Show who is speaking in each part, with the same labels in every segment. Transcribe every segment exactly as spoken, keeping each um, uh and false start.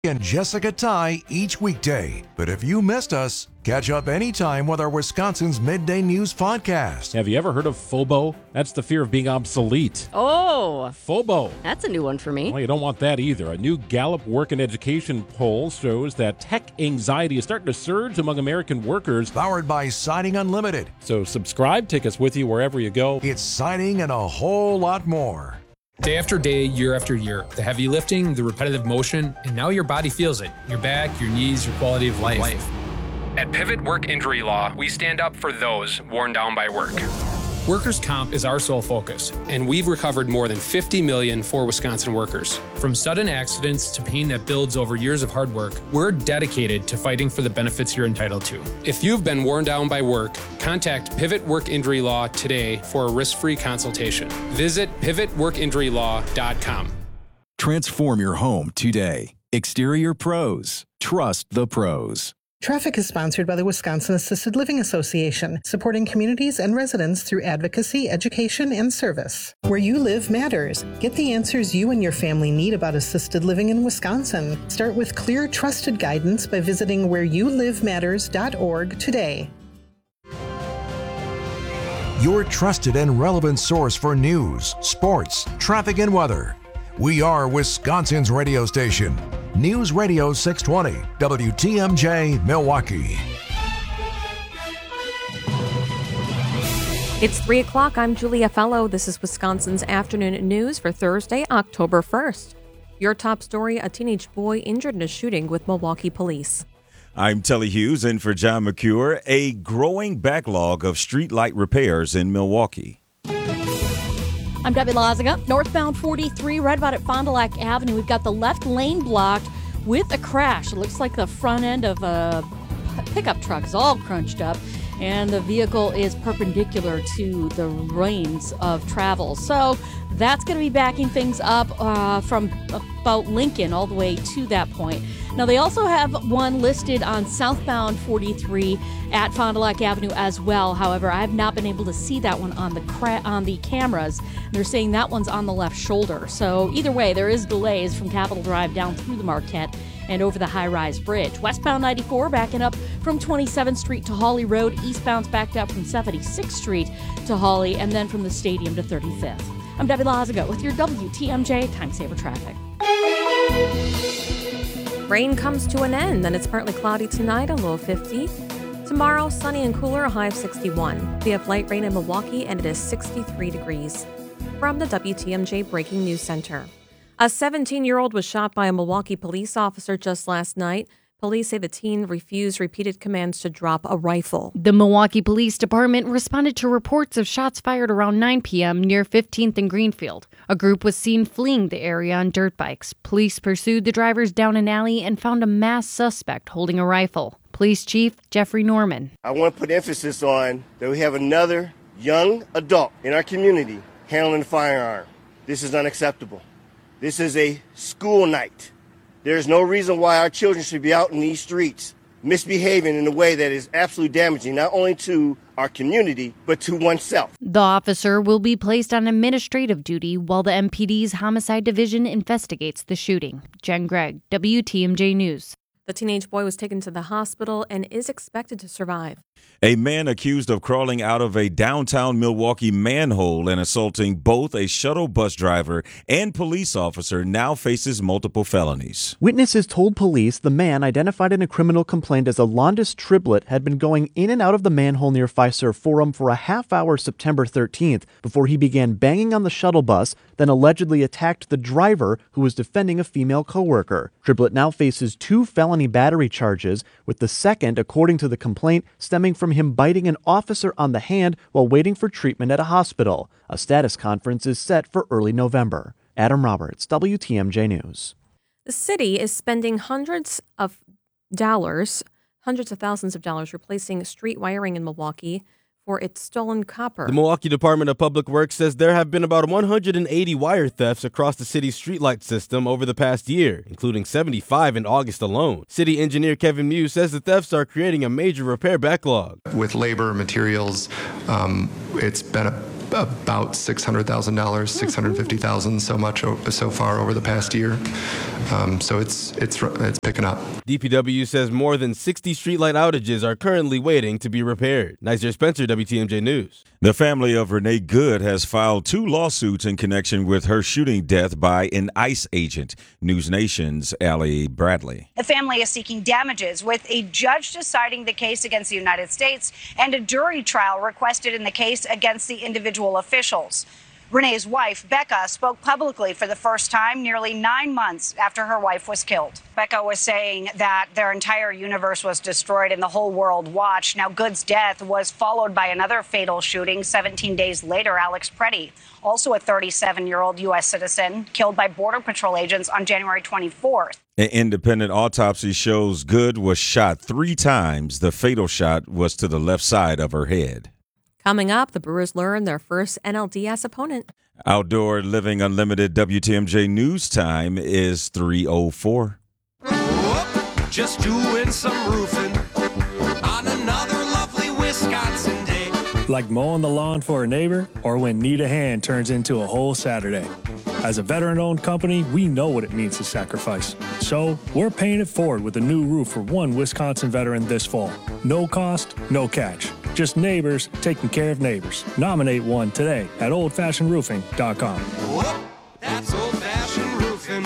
Speaker 1: and Jessica Ty each weekday. But if you missed us, catch up anytime with our Wisconsin's Midday News podcast.
Speaker 2: Have you ever heard of FOBO? That's the fear of being obsolete.
Speaker 3: Oh.
Speaker 2: FOBO.
Speaker 3: That's a new one for me.
Speaker 2: Well, you don't want that either. A new Gallup Work and Education poll shows that tech anxiety is starting to surge among American workers.
Speaker 1: Powered by Siding Unlimited.
Speaker 2: So subscribe, take us with you wherever you go.
Speaker 1: It's siding and a whole lot more.
Speaker 4: Day after day, year after year, the heavy lifting, the repetitive motion, and now your body feels it. Your back, your knees, your quality of life. life.
Speaker 5: At Pivot Work Injury Law, we stand up for those worn down by work.
Speaker 4: Workers' comp is our sole focus,
Speaker 5: and we've recovered more than fifty million dollars for Wisconsin workers.
Speaker 4: From sudden accidents to pain that builds over years of hard work, we're dedicated to fighting for the benefits you're entitled to.
Speaker 5: If you've been worn down by work, contact Pivot Work Injury Law today for a risk-free consultation. Visit pivot work injury law dot com.
Speaker 6: Transform your home today. Exterior Pros. Trust the pros.
Speaker 7: Traffic is sponsored by the Wisconsin Assisted Living Association, supporting communities and residents through advocacy, education, and service. Where you live matters. Get the answers you and your family need about assisted living in Wisconsin. Start with clear, trusted guidance by visiting where you live matters dot org today.
Speaker 1: Your trusted and relevant source for news, sports, traffic, and weather. We are Wisconsin's radio station. News Radio six twenty, W T M J, Milwaukee.
Speaker 8: It's three o'clock. I'm Julia Fellow. This is Wisconsin's afternoon news for Thursday, October first. Your top story, a teenage boy injured in a shooting with Milwaukee police.
Speaker 9: I'm Telly Hughes in for John McCure. A growing backlog of streetlight repairs in Milwaukee.
Speaker 10: I'm Debbie Lazaga. Northbound forty-three, right about at Fond du Lac Avenue. We've got the left lane blocked with a crash. It looks like the front end of a pickup truck is all crunched up, and the vehicle is perpendicular to the lanes of travel. So that's going to be backing things up uh, from about Lincoln all the way to that point. Now, they also have one listed on southbound forty-three at Fond du Lac Avenue as well. However, I have not been able to see that one on the cra- on the cameras. They're saying that one's on the left shoulder. So either way, there is delays from Capitol Drive down through the Marquette and over the high-rise bridge. Westbound ninety-four backing up from twenty-seventh Street to Hawley Road. Eastbound's backed up from seventy-sixth Street to Hawley, and then from the Stadium to thirty-fifth. I'm Debbie Lazaga with your W T M J Time Saver Traffic.
Speaker 8: Rain comes to an end, then it's partly cloudy tonight, a low of fifty. Tomorrow, sunny and cooler, a high of sixty-one. We have light rain in Milwaukee, and it is sixty-three degrees. From the W T M J Breaking News Center. A seventeen-year-old was shot by a Milwaukee police officer just last night. Police say the teen refused repeated commands to drop a rifle.
Speaker 11: The Milwaukee Police Department responded to reports of shots fired around nine p.m. near fifteenth and Greenfield. A group was seen fleeing the area on dirt bikes. Police pursued the drivers down an alley and found a masked suspect holding a rifle. Police Chief Jeffrey Norman.
Speaker 12: I want to put emphasis on that we have another young adult in our community handling a firearm. This is unacceptable. This is a school night. There's no reason why our children should be out in these streets misbehaving in a way that is absolutely damaging, not only to our community, but to oneself.
Speaker 11: The officer will be placed on administrative duty while the M P D's Homicide Division investigates the shooting. Jen Gregg, W T M J News.
Speaker 8: The teenage boy was taken to the hospital and is expected to survive.
Speaker 9: A man accused of crawling out of a downtown Milwaukee manhole and assaulting both a shuttle bus driver and police officer now faces multiple felonies.
Speaker 13: Witnesses told police the man, identified in a criminal complaint as Alondis Triblet, had been going in and out of the manhole near Fiserv Forum for a half hour September thirteenth before he began banging on the shuttle bus, then allegedly attacked the driver who was defending a female coworker. Triblet now faces two felony battery charges, with the second, according to the complaint, stemming from him biting an officer on the hand while waiting for treatment at a hospital. A status conference is set for early November. Adam Roberts, W T M J News.
Speaker 8: The city is spending hundreds of dollars, hundreds of thousands of dollars replacing street wiring in Milwaukee for its stolen copper.
Speaker 14: The Milwaukee Department of Public Works says there have been about one hundred eighty wire thefts across the city's streetlight system over the past year, including seventy-five in August alone. City engineer Kevin Mew says the thefts are creating a major repair backlog.
Speaker 15: With labor, materials, um, it's been a
Speaker 3: about six hundred thousand dollars, six hundred fifty thousand dollars so much o- so far over the past year. Um, so it's it's it's picking up.
Speaker 14: D P W says more than sixty streetlight outages are currently waiting to be repaired. Nizer Spencer, W T M J News.
Speaker 9: The family of Renee Good has filed two lawsuits in connection with her shooting death by an ICE agent. News Nation's Allie Bradley.
Speaker 15: The family is seeking damages, with a judge deciding the case against the United States and a jury trial requested in the case against the individual officials. Renee's wife, Becca, spoke publicly for the first time nearly nine months after her wife was killed. Becca was saying that their entire universe was destroyed and the whole world watched. Now, Good's death was followed by another fatal shooting seventeen days later. Alex Preddy, also a thirty-seven-year-old U S citizen, killed by Border Patrol agents on January twenty-fourth.
Speaker 9: An independent autopsy shows Good was shot three times. The fatal shot was to the left side of her head.
Speaker 8: Coming up, the Brewers learn their first N L D S opponent.
Speaker 9: Outdoor Living Unlimited W T M J News Time is three oh four.
Speaker 16: Just doing some roofing on another lovely Wisconsin day.
Speaker 17: Like mowing the lawn for a neighbor, or when need a hand turns into a whole Saturday. As a veteran-owned company, we know what it means to sacrifice. So, we're paying it forward with a new roof for one Wisconsin veteran this fall. No cost, no catch. Just neighbors taking care of neighbors. Nominate one today at old fashioned roofing dot com.
Speaker 16: Whoop, that's old-fashioned roofing.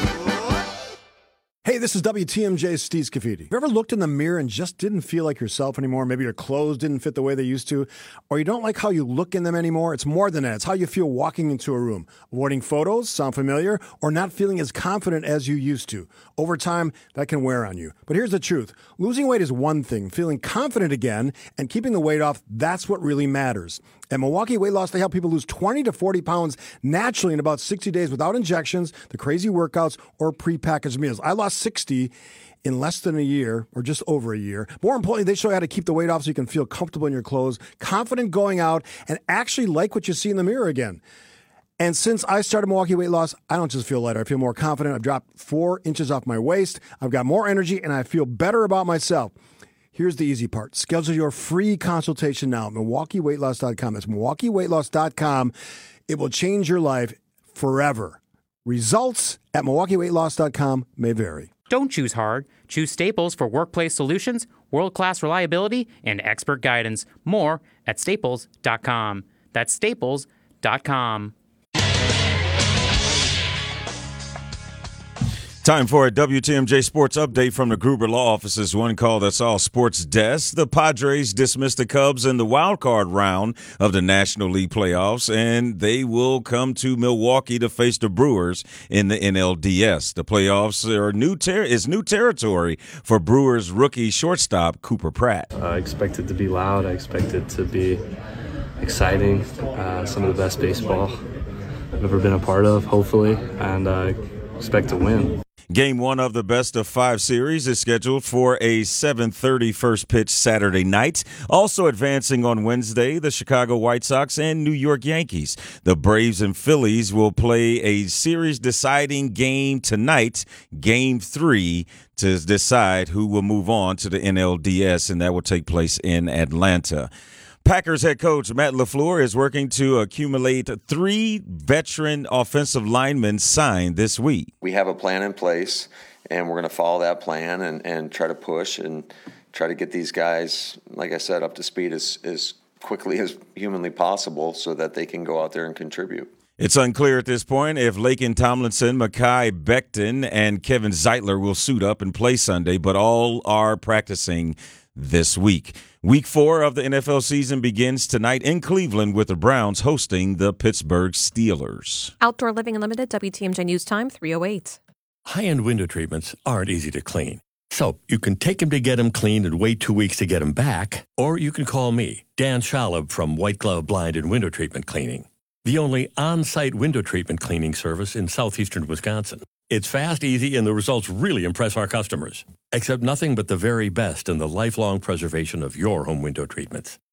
Speaker 18: Hey, this is W T M J's Steve Scafidi. You ever looked in the mirror and just didn't feel like yourself anymore? Maybe your clothes didn't fit the way they used to, or you don't like how you look in them anymore? It's more than that. It's how you feel walking into a room. Avoiding photos, sound familiar, or not feeling as confident as you used to. Over time, that can wear on you. But here's the truth. Losing weight is one thing. Feeling confident again and keeping the weight off, that's what really matters. At Milwaukee Weight Loss, they help people lose twenty to forty pounds naturally in about sixty days without injections, the crazy workouts, or prepackaged meals. I lost sixty in less than a year, or just over a year. More importantly, they show you how to keep the weight off so you can feel comfortable in your clothes, confident going out, and actually like what you see in the mirror again. And since I started Milwaukee Weight Loss, I don't just feel lighter. I feel more confident. I've dropped four inches off my waist. I've got more energy, and I feel better about myself. Here's the easy part. Schedule your free consultation now at Milwaukee Weight Loss dot com. That's Milwaukee Weight Loss dot com. It will change your life forever. Results at Milwaukee Weight Loss dot com may vary.
Speaker 19: Don't choose hard. Choose Staples for workplace solutions, world-class reliability, and expert guidance. More at staples dot com. That's staples dot com.
Speaker 9: Time for a W T M J Sports update from the Gruber Law Office's One Call That's All Sports Desk. The Padres dismissed the Cubs in the wild card round of the National League playoffs, and they will come to Milwaukee to face the Brewers in the N L D S. The playoffs are new ter- is new territory for Brewers rookie shortstop Cooper Pratt.
Speaker 20: I expect it to be loud. I expect it to be exciting. Uh, some of the best baseball I've ever been a part of, hopefully, and I uh, expect to win.
Speaker 9: Game one of the best of five series is scheduled for a seven thirty first pitch Saturday night. Also advancing on Wednesday, the Chicago White Sox and New York Yankees. The Braves and Phillies will play a series-deciding game tonight, Game three, to decide who will move on to the N L D S, and that will take place in Atlanta. Packers head coach Matt LaFleur is working to accumulate three veteran offensive linemen signed this week.
Speaker 21: We have a plan in place, and we're going to follow that plan and, and try to push and try to get these guys, like I said, up to speed as, as quickly as humanly possible so that they can go out there and contribute.
Speaker 9: It's unclear at this point if Laken Tomlinson, Mekhi Becton, and Kevin Zeitler will suit up and play Sunday, but all are practicing this week. Week four of the N F L season begins tonight in Cleveland with the Browns hosting the Pittsburgh Steelers.
Speaker 8: Outdoor Living Unlimited, W T M J News Time, three oh eight.
Speaker 22: High-end window treatments aren't easy to clean. So you can take them to get them cleaned and wait two weeks to get them back, or you can call me, Dan Shalab from White Glove Blind and Window Treatment Cleaning, the only on-site window treatment cleaning service in southeastern Wisconsin. It's fast, easy, and the results really impress our customers. Accept nothing but the very best in the lifelong preservation of your home window treatments.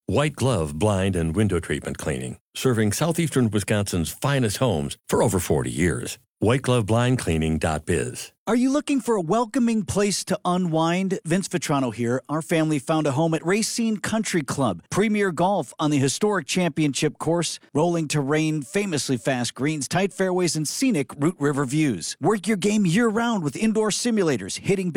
Speaker 22: White Glove Blind and Window Treatment Cleaning, serving southeastern Wisconsin's finest homes for over forty years. white glove blind cleaning dot biz.
Speaker 2: Are you looking for a welcoming place to unwind? Vince Vitrano here. Our family found a home at Racine Country Club. Premier golf on the historic championship course, rolling terrain, famously fast greens, tight fairways, and scenic Root River views. Work your game year-round with indoor simulators, hitting